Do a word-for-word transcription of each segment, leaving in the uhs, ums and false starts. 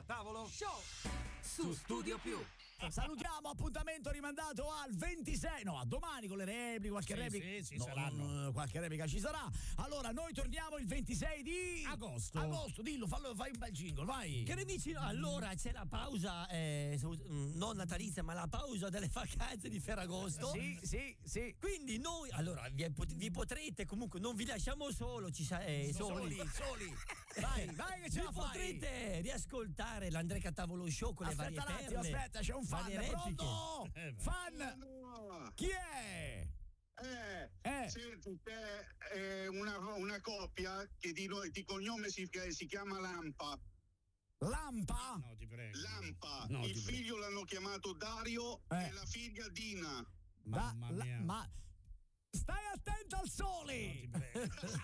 Tavolo Show su Studio Più. Salutiamo, appuntamento rimandato al ventisei, no, a domani con le repliche, qualche sì, replica. Sì, sì, no, saranno. no, qualche replica ci sarà. Allora, noi torniamo il ventisei di agosto. Agosto, dillo, fallo, fai un bel jingle, vai. Cari amici, no, allora c'è la pausa, eh, non natalizia, ma la pausa delle vacanze di Ferragosto. Sì, sì, sì. Quindi noi, allora, vi, vi potrete, comunque, non vi lasciamo solo, ci sa, eh, soli. Soli, soli. Vai, vai che ce Vi la fai. potrete riascoltare l'Andrea Catavolo Show con aspetta le un varie attimo, perle. aspetta, c'è un fan, varie repliche. pronto? Eh, Fan, No. chi è? Eh, Eh. senti, te è una, una coppia che di, noi- di cognome si, si chiama Lampa. Lampa? No, ti prego. Lampa. No, Il ti prego. figlio l'hanno chiamato Dario Eh. e la figlia Dina. Da- Mamma la- mia. ma stai attento al No, sole, ti prego.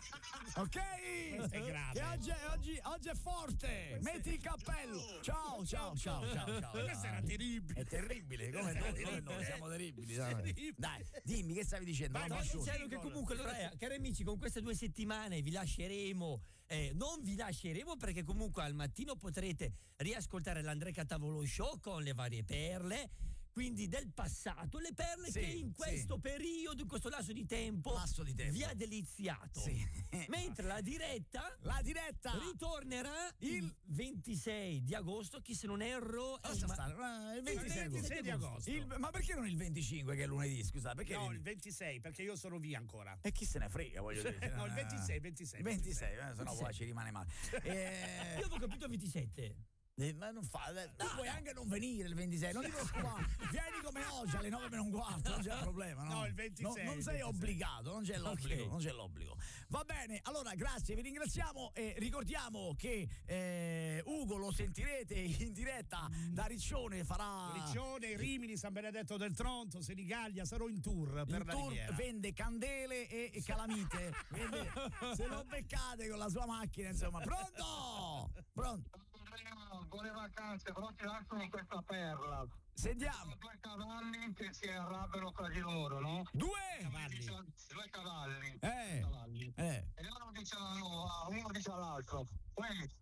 ok? Questo è grave. Che oggi è, oggi, oggi è forte. Metti il cappello. Ciao, ciao, ciao, ciao, ciao. Questo era terribile. È terribile, come noi, come noi siamo terribili. Dai. Dai, dimmi che stavi dicendo. Vai, La vai, Mascione. Dicendo che comunque allora, eh, cari amici, con queste due settimane vi lasceremo, eh, non vi lasceremo perché comunque al mattino potrete riascoltare l'Andrea Catavolo Show con le varie perle, quindi del passato, le perle Sì, che in questo sì. periodo, in questo lasso di tempo, Lasso di tempo. vi ha deliziato. Sì. Mentre la diretta La diretta ritornerà il ventisei di agosto, chi se non erro è Lascia un- stare, eh, il ventisei, Il ventisei di agosto. Il- ma perché non il venticinque che è lunedì, scusa? Perché No, il- il ventisei, perché io sono via ancora. E chi se ne frega, voglio dire. No, il ventisei, ventisei, ventisei, eh, se no ventisei. poi ci rimane male. Eh, Io avevo capito ventisette. Eh, ma non fa, eh, tu puoi anche non venire il ventisei, non ti preoccupare. Vieni come oggi alle nove meno un quarto, non c'è problema, no? No, il ventisei, No, non sei il ventisei. obbligato, non c'è l'obbligo, Ok. non c'è l'obbligo. Va bene, allora grazie, vi ringraziamo e ricordiamo che eh, Ugo lo sentirete in diretta da Riccione, farà Riccione, Rimini, San Benedetto del Tronto, Senigallia, sarò in tour per il la tour, Riviera. vende candele e, e calamite. Quindi, se lo beccate con la sua macchina, insomma. Pronto? Pronto? Andrea, buone vacanze, però ti lascio con questa perla. Sentiamo. Due cavalli che si arrabbiano tra di loro, no? Due? Cavalli. Dice- Due cavalli. Eh. Cavalli. Eh. E uno dice, a- uno dice all'altro, poi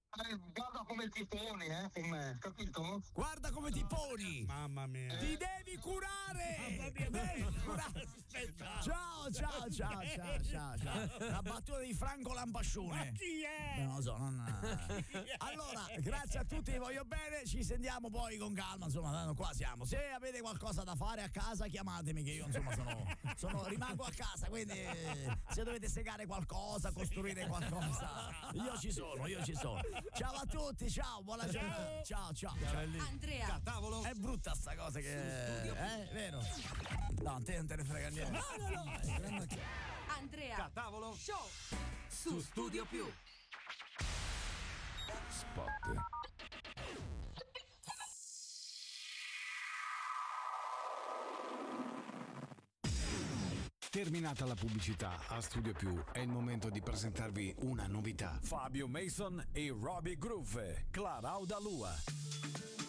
guarda come ti poni, eh, con me, capito? Guarda come ti poni. Mamma mia. Ti devi curare! Mamma mia, Devi no. curare. Aspetta. Ciao, ciao, ciao, ciao, ciao, ciao. La battuta di Franco Lampascione. Ma chi è? Eh, Non lo so, non... Allora, grazie a tutti, vi voglio bene, ci sentiamo poi con calma, insomma, tanto qua siamo. Se avete qualcosa da fare a casa, chiamatemi che io insomma sono, sono rimango a casa, quindi eh, se dovete segare qualcosa, costruire qualcosa, io ci sono, io ci sono. Ciao a tutti, ciao, buona giornata. Ciao, ciao. ciao. Andrea Tavolo È brutta sta cosa che eh, vero? No, te non te ne frega niente. No, no, no. Andrea Tavolo Show su Studio Più. Spot. Terminata la pubblicità, a Studio Più è il momento di presentarvi una novità. Fabio Mason e Robbie Groove, Clarauda Lua.